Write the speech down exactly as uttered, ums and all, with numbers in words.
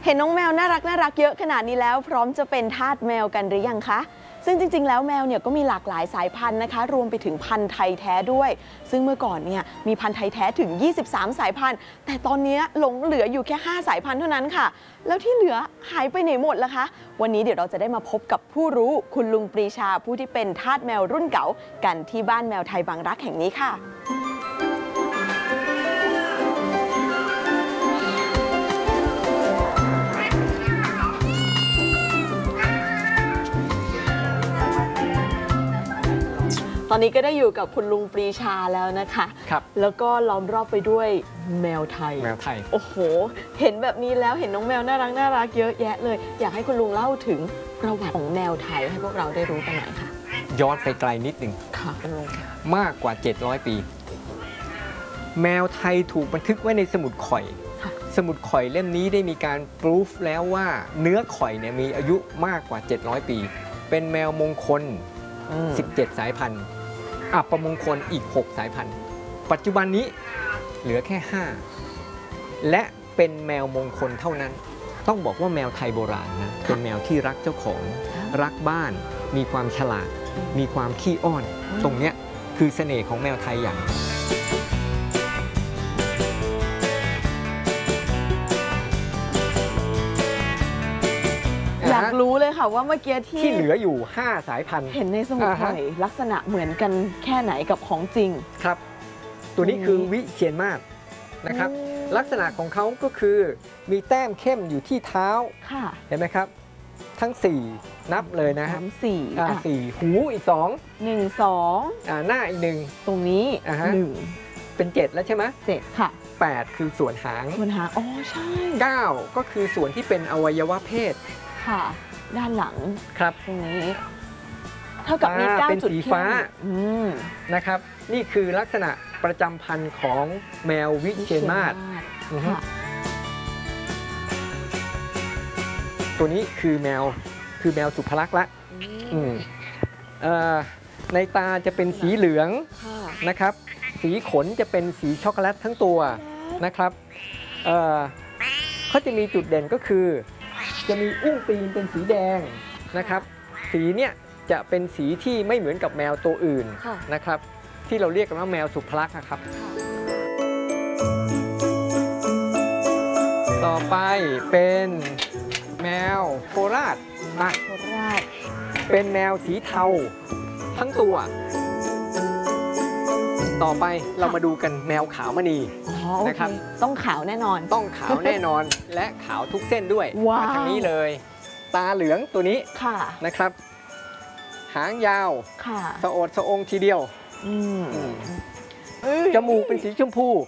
ห็นน้องแมวน่ารักน่ารักเยอะขนาดนี้แล้วพร้อมจะเป็นทาสแมวกันหรือยังคะซึ่งจริงๆแล้วแมวเนี่ยก็มีหลากหลายสายพันธุ์นะคะรวมไปถึงพันธุ์ไทยแท้ด้วยซึ่งเมื่อก่อนเนี่ยมีพันธุ์ไทยแท้ถึงยี่สิบสามสายพันธุ์แต่ตอนนี้หลงเหลืออยู่แค่ห้าสายพันธุ์เท่านั้นค่ะแล้วที่เหลือหายไปไหนหมดล่ะคะวันนี้เดี๋ยวเราจะได้มาพบกับผู้รู้คุณลุงปรีชาผู้ที่เป็นทาสแมวรุ่นเก่ากันที่บ้านแมวไทยบางรักแห่งนี้ค่ะตอนนี้ก็ได้อยู่กับคุณลุงปรีชาแล้วนะคะครับแล้วก็ล้อมรอบไปด้วยแมวไทยแมวไทยโอ้โหเห็นแบบนี้แล้วเห็นน้องแมวน่ารักน่ารักเยอะแยะเลยอยากให้คุณลุงเล่าถึงประวัติของแมวไทยให้พวกเราได้รู้กันหน่อยค่ะย้อนไปไกลนิดหนึ่งค่ะคุณลุงมากกว่าเจ็ดร้อยปีแมวไทยถูกบันทึกไว้ในสมุดข่อยสมุดข่อยเล่มนี้ได้มีการพิสูจน์แล้วว่าเนื้อข่อยเนี่ยมีอายุมากกว่าเจ็ดร้อยปีเป็นแมวมงคลสิบเจ็ดสายพันธุ์อัปมงคลอีกหกสายพันธุ์ปัจจุบันนี้เหลือแค่ห้าและเป็นแมวมงคลเท่านั้นต้องบอกว่าแมวไทยโบราณนะเป็นแมวที่รักเจ้าของรักบ้านมีความฉลาดมีความขี้อ้อนตรงเนี้ยคือเสน่ห์ของแมวไทยอย่างอยากรู้เลยค่ะว่าเมื่อกี้ที่ที่เหลืออยู่ห้าสายพันธุ์เห็นในสมุดข่อยลักษณะเหมือนกันแค่ไหนกับของจริงครับตัวนี้คือวิเชียรมาศนะครับลักษณะของเขาก็คือมีแต้มเข้มอยู่ที่เท้าเห็นไหมครับทั้งสี่นับเลยนะฮะสี่สี่หูอีกสองหนึ่งสองหน้าอีกหนึ่งตรงนี้หนึ่งเป็นเจ็ดแล้วใช่ไหมเจ็ดค่ะแปดคือส่วนหางส่วนหางอ๋อใช่เก้าก็คือส่วนที่เป็นอวัยวะเพศค่ะด้านหลังครับตรงนี้เท่ากับมีเก้าจุดเป็นสีฟ้านะครับนี่คือลักษณะประจำพันธุ์ของแมววิเชียรมาศตัวนี้คือแมวคือแมวสุภลักษณ์ละในตาจะเป็นสีเหลืองนะครับสีขนจะเป็นสีช็อกโกแลตทั้งตัวนะครับเขาจะมีจุดเด่นก็คือจะมีอุ้งตีนเป็นสีแดงนะครับสีเนี่ยจะเป็นสีที่ไม่เหมือนกับแมวตัวอื่นนะครับที่เราเรียกกันว่าแมวสุภลักษณ์ครับต่อไปเป็นแมวโคราชนะโคราชเป็นแมวสีเทาทั้งตัวต่อไปเรามาดูกันแมวขาวมณีนะครับต้องขาวแน่นอนต้องขาวแน่นอนและขาวทุกเส้นด้วยมาทางนี้เลยตาเหลืองตัวนี้นะครับหางยาวสะโอดสะองทีเดียวจมูกเป็นสีชมพู